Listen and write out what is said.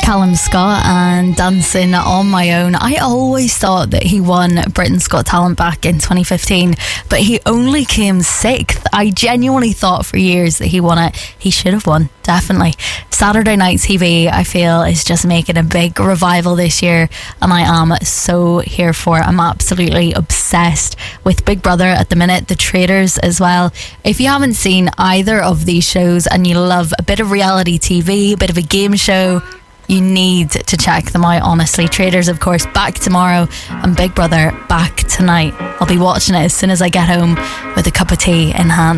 Callum Scott and Dancing on My Own. I always thought that he won Britain's Got Talent back in 2015, but he only came 6th. I genuinely thought for years that he won it. He should have won, definitely. Saturday Night TV, I feel, is just making a big revival this year, and I am so here for it. I'm absolutely obsessed with Big Brother at the minute, The Traitors as well. If you haven't seen either of these shows and you love a bit of reality TV, a bit of a game show, you need to check them out, honestly. Traitors, of course, back tomorrow, and Big Brother back tonight. I'll be watching it as soon as I get home with a cup of tea in hand.